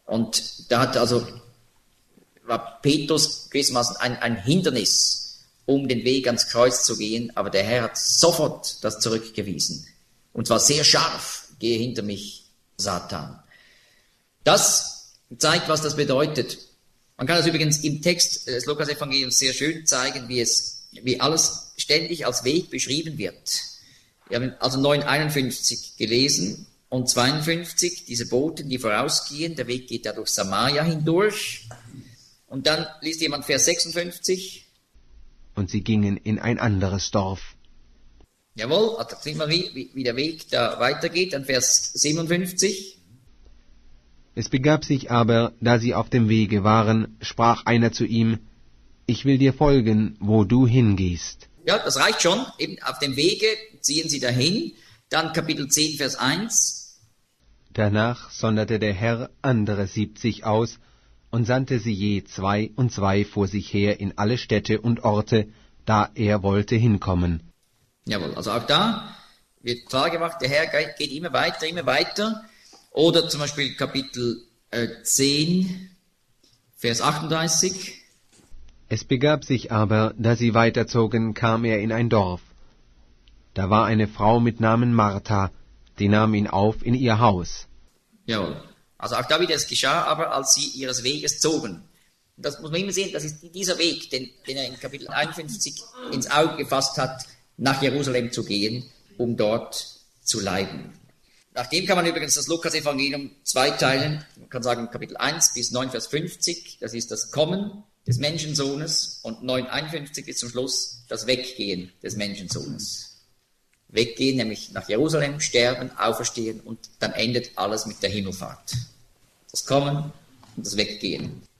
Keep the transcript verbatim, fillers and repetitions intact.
Und da hat also, war Petrus gewissermaßen ein, ein Hindernis, um den Weg ans Kreuz zu gehen, aber der Herr hat sofort das zurückgewiesen. Und zwar sehr scharf, gehe hinter mich, Satan. Das zeigt, was das bedeutet. Man kann das übrigens im Text des Lukas-Evangeliums sehr schön zeigen, wie es, wie alles ständig als Weg beschrieben wird. Wir haben also neun einundfünfzig gelesen und zweiundfünfzig, diese Boten, die vorausgehen, der Weg geht ja durch Samaria hindurch. Und dann liest jemand Vers sechsundfünfzig. Und sie gingen in ein anderes Dorf. Jawohl, da sehen wir, wie, wie der Weg da weitergeht, dann Vers siebenundfünfzig. Es begab sich aber, da sie auf dem Wege waren, sprach einer zu ihm, ich will dir folgen, wo du hingehst. Ja, das reicht schon. Eben auf dem Wege ziehen sie dahin. Dann Kapitel zehn, Vers eins. Danach sonderte der Herr andere siebzig aus und sandte sie je zwei und zwei vor sich her in alle Städte und Orte, da er wollte hinkommen. Jawohl, also auch da wird klar gemacht, der Herr geht immer weiter, immer weiter. Oder zum Beispiel Kapitel äh, zehn, Vers achtunddreißig. Es begab sich aber, da sie weiterzogen, kam er in ein Dorf. Da war eine Frau mit Namen Martha, die nahm ihn auf in ihr Haus. Jawohl. Also auch da wieder, es geschah aber, als sie ihres Weges zogen. Und das muss man immer sehen, das ist dieser Weg, den, den er in Kapitel einundfünfzig ins Auge gefasst hat, nach Jerusalem zu gehen, um dort zu leiden. Nach dem kann man übrigens das Lukas-Evangelium zweiteilen. Man kann sagen Kapitel eins bis neun, Vers fünfzig, das ist das Kommen des Menschensohnes, und neun einundfünfzig bis zum Schluss das Weggehen des Menschensohnes. Weggehen, nämlich nach Jerusalem, sterben, auferstehen, und dann endet alles mit der Himmelfahrt. Das Kommen und das Weggehen.